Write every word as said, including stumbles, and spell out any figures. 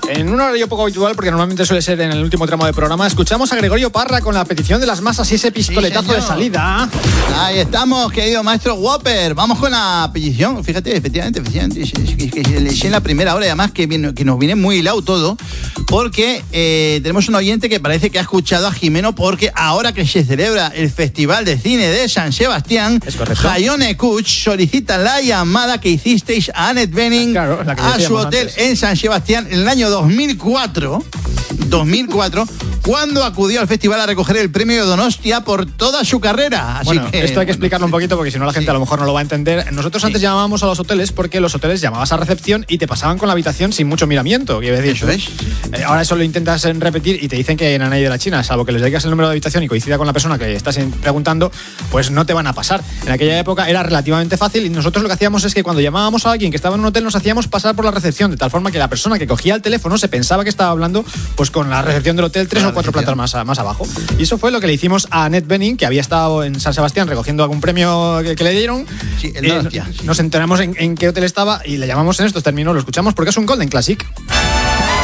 En un horario poco habitual, porque normalmente suele ser en el último tramo del programa, escuchamos a Gregorio Parra con la petición de las masas y ese pistoletazo sí, de salida. Ahí estamos, querido maestro Whopper. Vamos con la petición. Fíjate, efectivamente, efectivamente que, que, que leí en la primera hora, y además que, que nos viene muy hilado todo, porque eh, tenemos un oyente que parece que ha escuchado a Jimeno, porque ahora que se celebra el Festival de Cine de San Sebastián, Jaione Kuch solicita la llamada que hicisteis a Annette Bening, claro, a su hotel antes. En San Sebastián en el año dos mil cuatro, cuando acudió al festival a recoger el premio Donostia por toda su carrera. Así bueno, que, esto hay que explicarlo un poquito porque si no la gente sí. a lo mejor no lo va a entender. Nosotros sí. antes llamábamos a los hoteles porque los hoteles llamabas a recepción y te pasaban con la habitación sin mucho miramiento. Quiero decir, eso es. Eh, ahora eso lo intentas repetir y te dicen que en Anay de la China, salvo que les digas el número de habitación y coincida con la persona que estás preguntando, pues no te van a pasar. En aquella época era relativamente fácil y nosotros lo que hacíamos es que cuando llamábamos a alguien que estaba en un hotel nos hacíamos pasar por la recepción, de tal forma que la persona que cogía el teléfono se pensaba que estaba hablando pues con la recepción del hotel tres o cuatro plantas más, más abajo. Y eso fue lo que le hicimos a Annette Bening, que había estado en San Sebastián recogiendo algún premio que, que le dieron. Sí, el eh, nos enteramos en, en qué hotel estaba y le llamamos en estos términos, lo escuchamos porque es un Golden Classic.